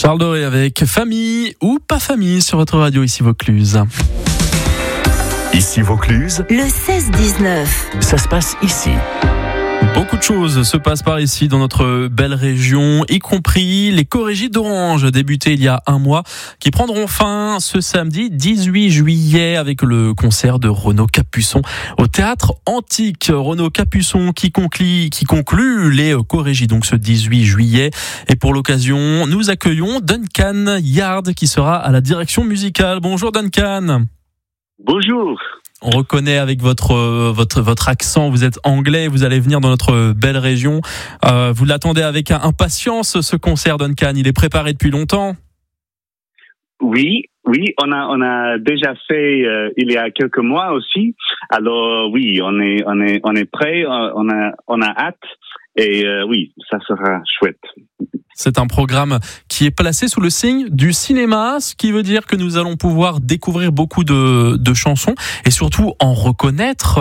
Charles Doré avec Famille ou pas famille sur votre radio, ici Vaucluse. Ici Vaucluse, le 16-19. ça se passe ici. Beaucoup de choses se passent par ici dans notre belle région, y compris les chorégies d'Orange débutées il y a un mois, qui prendront fin ce samedi 18 juillet avec le concert de Renaud Capuçon au Théâtre Antique. Renaud Capuçon qui conclut les chorégies donc ce 18 juillet. Et pour l'occasion, nous accueillons Duncan Yard qui sera à la direction musicale. Bonjour Duncan. Bonjour. On reconnaît avec votre accent, vous êtes anglais, vous allez venir dans notre belle région. Vous l'attendez avec impatience ce concert, Duncan. Il est préparé depuis longtemps. Oui, on a déjà fait il y a quelques mois aussi. Alors oui, on est prêt, on a hâte et oui, ça sera chouette. C'est un programme qui est placé sous le signe du cinéma, ce qui veut dire que nous allons pouvoir découvrir beaucoup de chansons et surtout en reconnaître.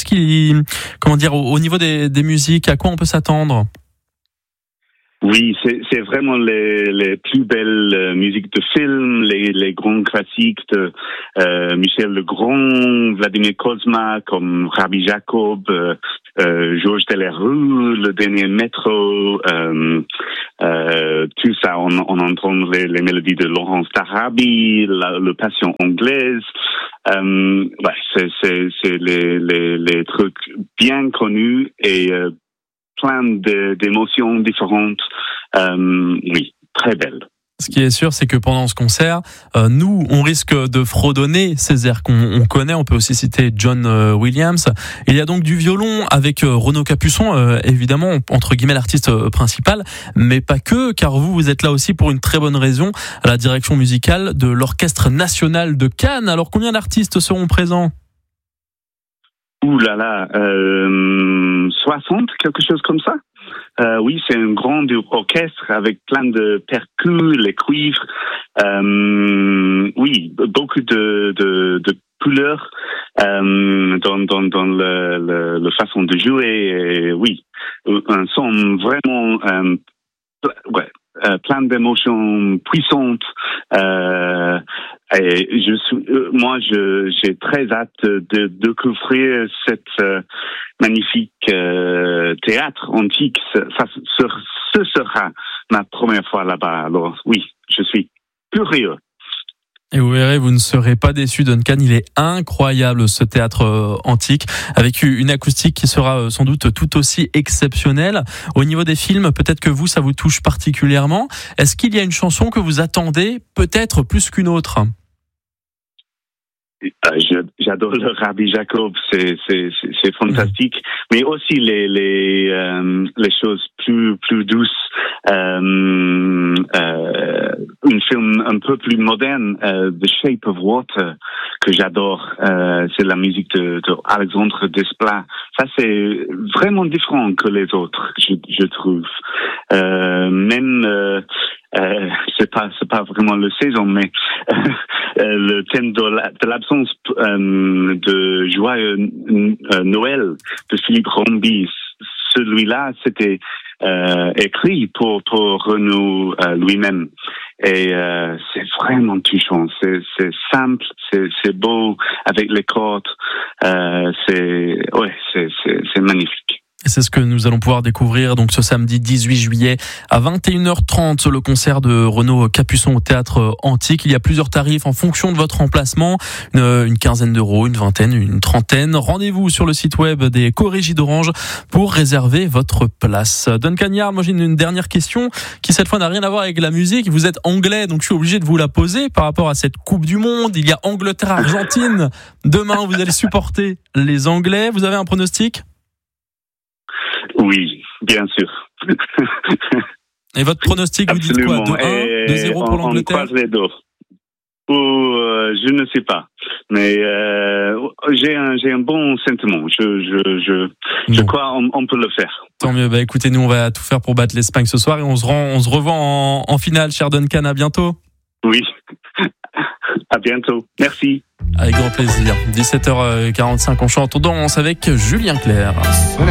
Au niveau des musiques, à quoi on peut s'attendre? Oui, c'est vraiment les plus belles musiques de films, les grands classiques de Michel Legrand, Vladimir Cosma, comme Rabbi Jacob, Georges Delerue, Le Dernier Métro, tout ça. On entend les mélodies de Laurence d'Arabie, le Passion anglaise. C'est les trucs bien connus et plein d'émotions différentes. Oui, très belle. Ce qui est sûr, c'est que pendant ce concert, nous, on risque de fredonner ces airs qu'on connaît. On peut aussi citer John Williams. Il y a donc du violon avec Renaud Capuçon, évidemment, entre guillemets, l'artiste principal, mais pas que, car vous êtes là aussi pour une très bonne raison, à la direction musicale de l'Orchestre National de Cannes. Alors, combien d'artistes seront présents ? Ouh là là, 60, quelque chose comme ça. Oui, c'est un grand orchestre avec plein de percus, les cuivres. Oui, beaucoup de couleurs dans le façon de jouer. Et oui, un son vraiment plein d'émotions puissantes. Et j'ai très hâte de découvrir cette magnifique théâtre antique. Ce sera ma première fois là-bas. Alors oui, je suis curieux. Et vous verrez, vous ne serez pas déçus, Duncan. Il est incroyable, ce théâtre antique, avec une acoustique qui sera sans doute tout aussi exceptionnelle. Au niveau des films, peut-être que ça vous touche particulièrement. Est-ce qu'il y a une chanson que vous attendez peut-être plus qu'une autre ? J'adore le Rabbi Jacob, c'est fantastique, mais aussi les choses plus douces. Un film un peu plus moderne, The Shape of Water, que j'adore. C'est la musique de Alexandre Desplat. Ça, c'est vraiment différent que les autres, je trouve. C'est pas vraiment le saison, mais le thème de l'absence de joyeux Noël de Philippe Rombi, celui-là, c'était écrit pour Renaud lui-même. Et c'est vraiment touchant. C'est simple, c'est beau avec les cordes. C'est magnifique. Et c'est ce que nous allons pouvoir découvrir donc ce samedi 18 juillet à 21h30, le concert de Renaud Capuçon au Théâtre Antique. Il y a plusieurs tarifs en fonction de votre emplacement, une quinzaine d'euros, une vingtaine, une trentaine. Rendez-vous sur le site web des chorégies d'Orange pour réserver votre place. Duncan Yard, moi j'ai une dernière question qui cette fois n'a rien à voir avec la musique. Vous êtes anglais, donc je suis obligé de vous la poser par rapport à cette Coupe du Monde. Il y a Angleterre-Argentine. Demain, vous allez supporter les Anglais. Vous avez un pronostic ? Oui, bien sûr. Et votre pronostic, vous dites quoi? 2-1, 2-0 pour l'Angleterre? On croise les deux. Je ne sais pas. Mais j'ai un bon sentiment. Je crois on peut le faire. Tant mieux. Bah écoutez, nous on va tout faire pour battre l'Espagne ce soir et on se revoit en finale, cher Duncan. À bientôt. Oui. À bientôt. Merci. Avec grand plaisir. 17h45, on chante en danse avec Julien Clerc.